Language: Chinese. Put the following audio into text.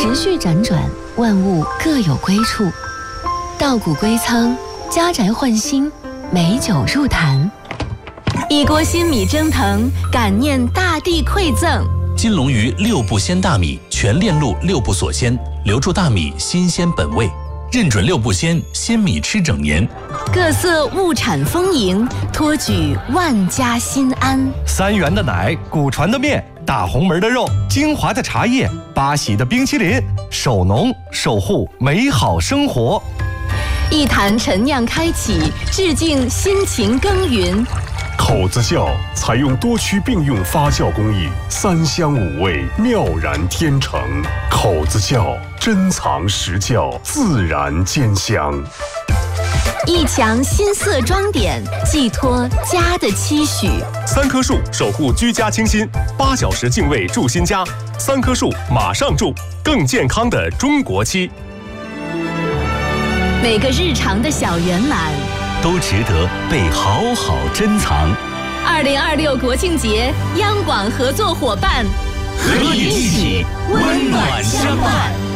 时序辗转，万物各有归处。稻谷归仓，家宅换新，美酒入坛。一锅新米蒸腾，感念大地馈赠。 金龙鱼6步鲜大米，全链路6步锁鲜，留住大米新鲜本味。认准6步鲜，鲜米吃整年。 各色物产丰盈，托举万家心安。 3元的奶，古传的面，大红门的肉，精华的茶叶，八喜的冰淇淋，守农守护美好生活。 一坛陈酿开启，致敬辛勤耕耘。 口子窖采用多区并用发酵工艺，3香5味，妙然天成。口子窖珍藏实窖，自然兼香。 一墙新色装点，寄托家的期许。 3棵树守护居家清新，8小时净味住新家，3棵树马上住，更健康的中国期。 每个日常的小圆满， 都值得被好好珍藏。 2026国庆节，央广合作伙伴， 和你一起温暖相伴。